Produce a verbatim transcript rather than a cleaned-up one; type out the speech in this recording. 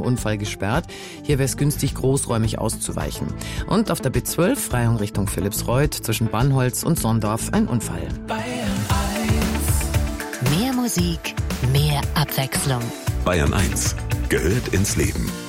Unfall gesperrt. Hier wäre es günstig, großräumig auszuweichen. Und auf der B zwölf, Freihang Richtung Philippsreuth, zwischen Bannholz und Sondorf ein Unfall. Bayern eins. Mehr Musik, mehr Abwechslung. Bayern eins gehört ins Leben.